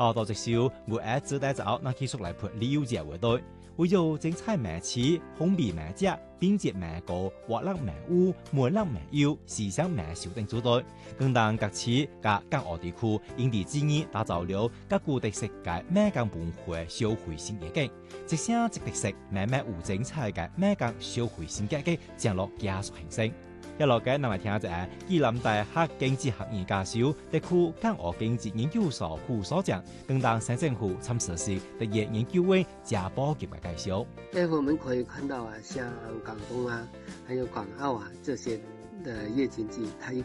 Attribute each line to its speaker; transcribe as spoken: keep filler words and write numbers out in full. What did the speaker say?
Speaker 1: 好多隻手每一隻帶走那技術來配旅遊節活動，為咗精彩美詞、風味美食、品質美高、活力美舞、門力美優、時尚美秀等主題，更當各市甲港澳地區因地制宜打造了各具特色嘅美港文化消費新街景，即聲即特色、美美有精彩嘅美港消費新街景將落加速形成。一落嘅，我哋聽一隻暨南大學經濟學院教授、特區港澳經濟研究所副所長，更當省政府參實施特約研究員賈寶傑嘅介紹。
Speaker 2: 誒，我們可以看到啊，像廣東啊，還有港澳啊這些的夜經濟，它